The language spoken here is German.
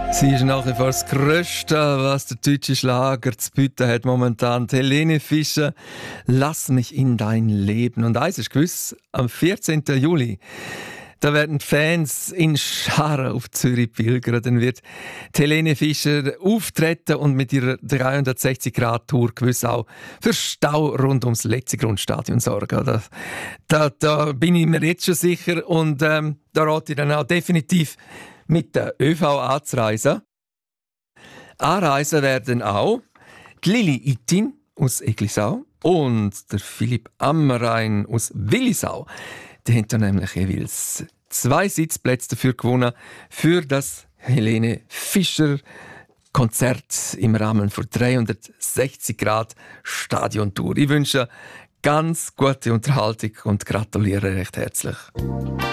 Sie ist nach wie vor das Größte, was der deutsche Schlager zu bieten hat momentan. Die Helene Fischer, «Lass mich in dein Leben». Und eins ist gewiss, am 14. Juli, da werden Fans in Scharen auf Zürich pilgern. Dann wird die Helene Fischer auftreten und mit ihrer 360-Grad-Tour gewiss auch für Stau rund ums Letzigrundstadion sorgen. Da bin ich mir jetzt schon sicher und da rate ich dann auch definitiv mit der ÖV anzureisen. Anreisen werden auch die Lili Itin aus Eglisau und der Philipp Ammerein aus Willisau. Die haben da nämlich jeweils 2 Sitzplätze dafür gewonnen für das Helene Fischer Konzert im Rahmen der 360 Grad Stadiontour. Ich wünsche ganz gute Unterhaltung und gratuliere recht herzlich.